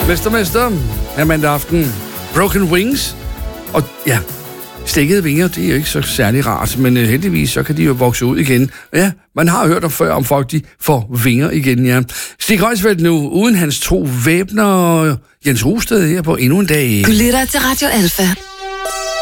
Mester, her mandag aften. Broken Wings. Og ja, stikkede vinger, det er jo ikke så særlig rart, men heldigvis så kan de jo vokse ud igen. Ja, man har hørt om folk, de får vinger igen, ja. Stig Højsfeldt nu, uden hans 2 væbner, Jens Rosted her på endnu en dag. Du lytter til Radio Alfa.